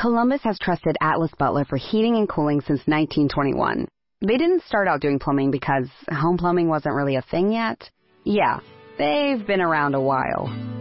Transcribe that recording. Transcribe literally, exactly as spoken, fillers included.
Columbus has trusted Atlas Butler for heating and cooling since nineteen twenty-one. They didn't start out doing plumbing because home plumbing wasn't really a thing yet. Yeah, they've been around a while.